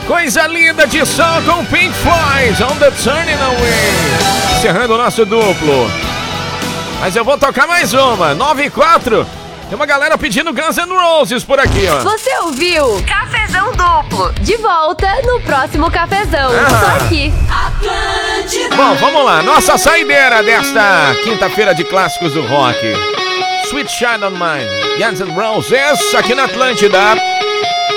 Coisa linda de som com Pink Floyd, On the Turning Away. Encerrando o nosso duplo. Mas eu vou tocar mais uma, 9 e 4. Tem uma galera pedindo Guns N' Roses por aqui, ó. Você ouviu? Cafezão duplo. De volta no próximo cafezão. Só aqui. Bom, vamos lá. Nossa saideira desta quinta-feira de clássicos do rock. Sweet Child of Mine, Guns N' Roses, aqui na Atlântida.